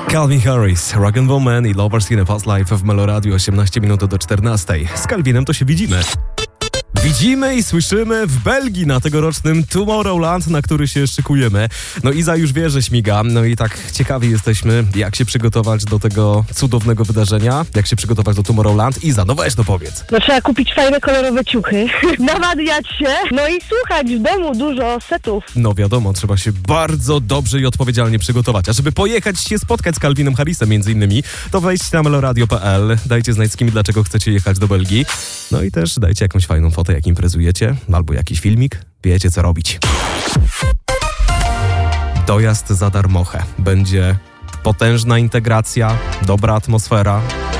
Calvin Harris, Rock and Woman i Lovers in a Past Life w Meloradio 18 minut do 14. Z Calvinem to się widzimy. Widzimy i słyszymy w Belgii na tegorocznym Tomorrowland, na który się szykujemy. No Iza już wie, że śmiga, no i tak ciekawi jesteśmy, jak się przygotować do tego cudownego wydarzenia, jak się przygotować do Tomorrowland. Iza, no weź no powiedz. No trzeba kupić fajne, kolorowe ciuchy, nawadniać się, no i słuchać w domu dużo setów. No wiadomo, trzeba się bardzo dobrze i odpowiedzialnie przygotować. A żeby pojechać się spotkać z Calvinem Harrisem między innymi, to wejdźcie na meloradio.pl, dajcie znać z kim i dlaczego chcecie jechać do Belgii. No i też dajcie jakąś fajną fotę, jak imprezujecie, albo jakiś filmik. Wiecie, co robić. Dojazd za darmochę. Będzie potężna integracja, dobra atmosfera.